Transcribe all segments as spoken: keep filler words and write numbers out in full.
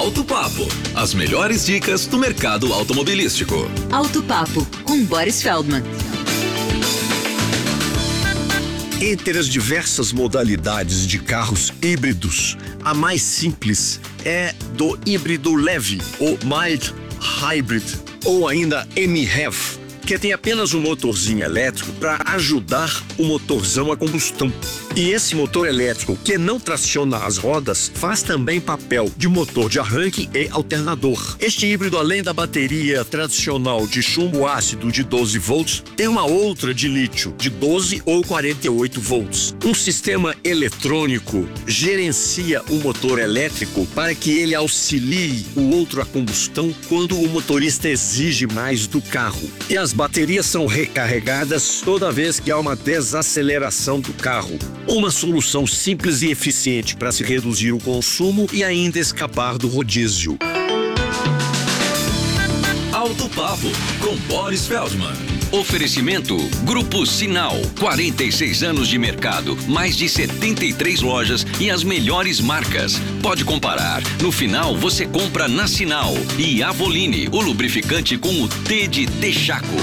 Auto Papo, as melhores dicas do mercado automobilístico. Auto Papo, com Boris Feldman. Entre as diversas modalidades de carros híbridos, a mais simples é do híbrido leve, ou mild hybrid, ou ainda M HEV, que tem apenas um motorzinho elétrico para ajudar o motorzão a combustão. E esse motor elétrico, que não traciona as rodas, faz também papel de motor de arranque e alternador. Este híbrido, além da bateria tradicional de chumbo ácido de doze volts, tem uma outra de lítio de doze ou quarenta e oito volts. Um sistema eletrônico gerencia o motor elétrico para que ele auxilie o outro a combustão quando o motorista exige mais do carro. E as baterias são recarregadas toda vez que há uma desaceleração do carro. Uma solução simples e eficiente para se reduzir o consumo e ainda escapar do rodízio. Auto Papo, com Boris Feldman. Oferecimento Grupo Sinal, quarenta e seis anos de mercado, mais de setenta e três lojas e as melhores marcas. Pode comparar. No final você compra na Sinal. E Avoline, o lubrificante com o T de Texaco.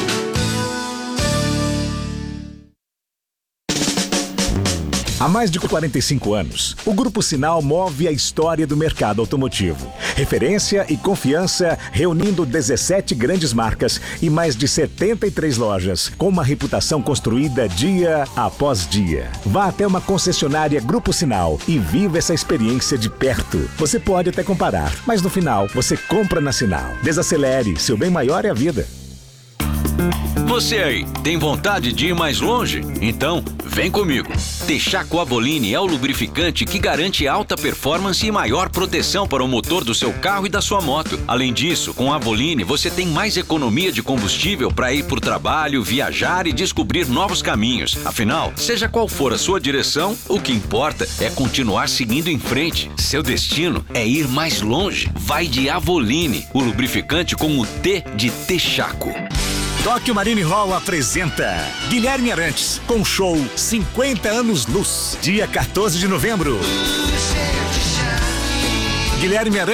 Há mais de quarenta e cinco anos, o Grupo Sinal move a história do mercado automotivo. Referência e confiança reunindo dezessete grandes marcas e mais de setenta e três lojas, com uma reputação construída dia após dia. Vá até uma concessionária Grupo Sinal e viva essa experiência de perto. Você pode até comparar, mas no final você compra na Sinal. Desacelere, seu bem maior é a vida. Você aí, tem vontade de ir mais longe? Então, vem comigo. Texaco Avoline é o lubrificante que garante alta performance e maior proteção para o motor do seu carro e da sua moto. Além disso, com a Avoline você tem mais economia de combustível para ir por trabalho, viajar e descobrir novos caminhos. Afinal, seja qual for a sua direção, o que importa é continuar seguindo em frente. Seu destino é ir mais longe. Vai de Avoline, o lubrificante com o T de Texaco. Tóquio Marine Hall apresenta Guilherme Arantes com show cinquenta anos Luz, dia quatorze de novembro. Guilherme Arantes